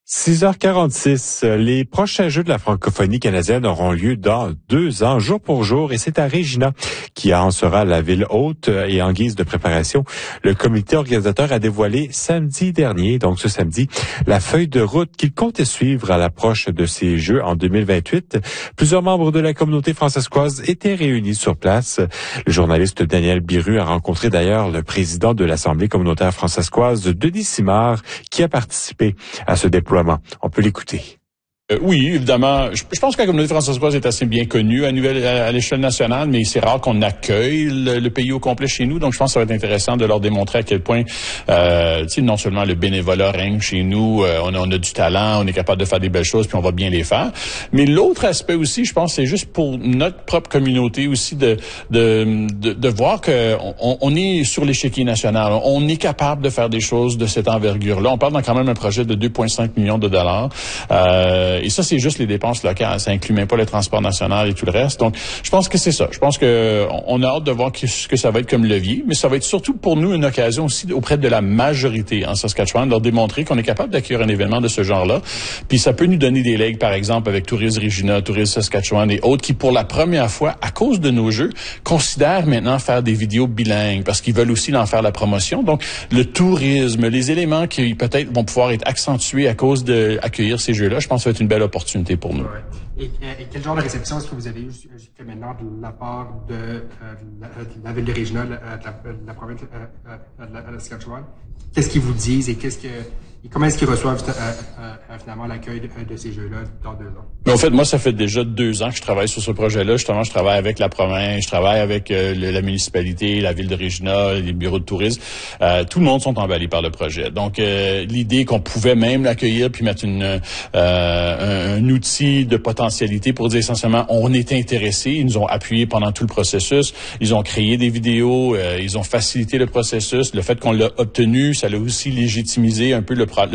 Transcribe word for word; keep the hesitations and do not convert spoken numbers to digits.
six heures quarante-six, les prochains Jeux de la francophonie canadienne auront lieu dans deux ans, jour pour jour, et c'est à Regina qui en sera la ville hôte. Et en guise de préparation, le comité organisateur a dévoilé samedi dernier, donc ce samedi, la feuille de route qu'il comptait suivre à l'approche de ces Jeux en deux mille vingt-huit. Plusieurs membres de la communauté francescoise étaient réunis sur place. Le journaliste Daniel Biru a rencontré d'ailleurs le président de l'Assemblée communautaire francescoise, Denis Simard, qui a participé à ce déploiement. On peut l'écouter. Euh, oui, évidemment. Je, je pense que la communauté francescoise est assez bien connue à, nouvelle, à, à l'échelle nationale, mais c'est rare qu'on accueille le, le pays au complet chez nous. Donc, je pense que ça va être intéressant de leur démontrer à quel point, euh, tu sais, non seulement le bénévolat règne chez nous, euh, on, a, on a du talent, on est capable de faire des belles choses, puis on va bien les faire. Mais l'autre aspect aussi, je pense, c'est juste pour notre propre communauté aussi de de de, de voir que on, on est sur l'échiquier national. On est capable de faire des choses de cette envergure-là. On parle dans quand même un projet de deux virgule cinq millions de dollars. Euh, Et ça, c'est juste les dépenses locales. Ça inclut même pas le transport national et tout le reste. Donc, je pense que c'est ça. Je pense que on a hâte de voir ce que ça va être comme levier, mais ça va être surtout pour nous une occasion aussi auprès de la majorité en Saskatchewan de leur démontrer qu'on est capable d'accueillir un événement de ce genre-là. Puis ça peut nous donner des legs, par exemple, avec Tourisme Regina, Tourisme Saskatchewan et autres qui, pour la première fois, à cause de nos jeux, considèrent maintenant faire des vidéos bilingues parce qu'ils veulent aussi en faire la promotion. Donc, le tourisme, les éléments qui peut-être vont pouvoir être accentués à cause de accueillir ces jeux-là, je pense que ça va être une belle opportunité pour nous. Ouais. Et, et quel genre de réception est-ce que vous avez eu jusqu'à maintenant de la part de, euh, de, la, de la ville de Regina, de la, de la province euh, de la, de la Saskatchewan? Qu'est-ce qu'ils vous disent et qu'est-ce que et comment est-ce qu'ils reçoivent euh, euh, finalement l'accueil de, de ces jeux-là dans deux ans? Mais en fait, moi, ça fait déjà deux ans que je travaille sur ce projet-là. Justement, je travaille avec la province, je travaille avec euh, le, la municipalité, la ville de Regina, les bureaux de tourisme. Euh, tout le monde sont emballés par le projet. Donc, euh, l'idée qu'on pouvait même l'accueillir puis mettre une euh, un, un outil de potentialité pour dire essentiellement, on est intéressé. Ils nous ont appuyé pendant tout le processus. Ils ont créé des vidéos. Euh, ils ont facilité le processus. Le fait qu'on l'a obtenu, ça l'a aussi légitimisé un peu le